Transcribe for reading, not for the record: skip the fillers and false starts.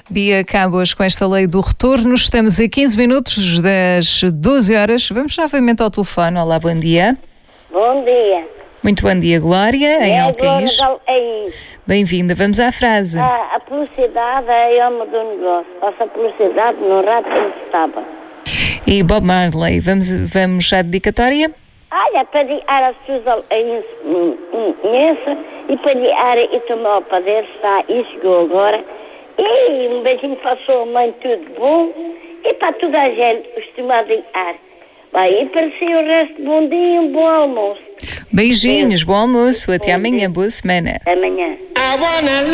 Bia Cábuas com esta lei do retorno. Estamos a 15 minutos das 12 horas. Vamos novamente ao telefone. Olá, bom dia. Bom dia. Muito bom dia, Glória, em Alquins. Bem-vinda. Vamos à frase. A publicidade é a alma do negócio. Faça publicidade no rádio como estava. E Bob Marley, vamos à dedicatória? Olha, para diar as pessoas conheçam e para diar e tomar o poder, está e chegou agora. E um beijinho para a sua mãe, tudo bom. E para toda a gente, estimado diar. Vai, e para si o resto, bom dia e um bom almoço. Beijinhos, bom almoço. Até amanhã, boa semana. Até amanhã.